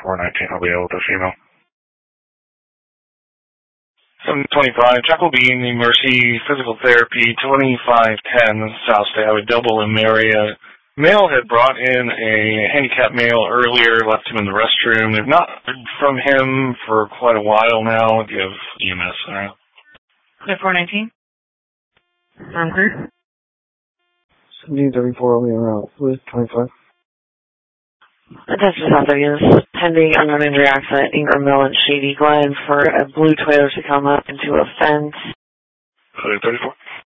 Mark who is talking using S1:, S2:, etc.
S1: 419, I'll be able to female. 725, Jacobean Mercy Physical Therapy, 2510 South State Highway, double in area. Male had brought in a handicapped male earlier, left him in the restroom. They've not heard from him for quite a while now. Do you have EMS around?
S2: 419.
S3: Okay. 1734 only around with 25.
S4: Attention South Vegas, pending unknown injury accident, Ingram Mill and Shady Glen for a blue Toyota to come up into a fence.
S1: 34.